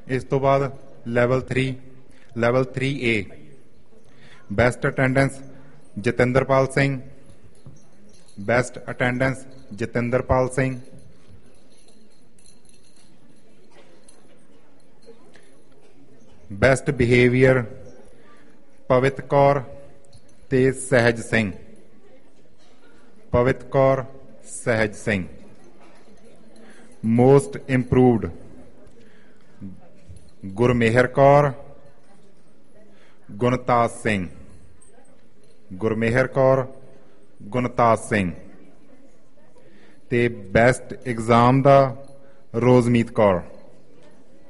ਇਸ ਤੋਂ ਬਾਅਦ level 3A best attendance Jatinderpal Singh, best attendance Jatinderpal Singh. Best behaviour ਪਵਿੱਤ Kaur ਤੇ ਸਹਿਜ ਸਿੰਘ, ਪਵਿੱਤ ਕੌਰ, ਸਹਿਜ ਸਿੰਘ। Most improved Gurmehar Kaur, Guntaj Singh, Gurmehar Kaur, Guntaj Singh. ਤੇ ਬੈਸਟ ਐਗਜ਼ਾਮ ਦਾ ਰੋਜ਼ਮੀਤ ਕੌਰ।